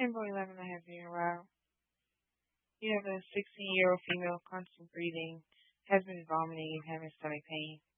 Number 11, I have here. Wow. You have a 16-year-old female, constant breathing, has been vomiting and having stomach pain.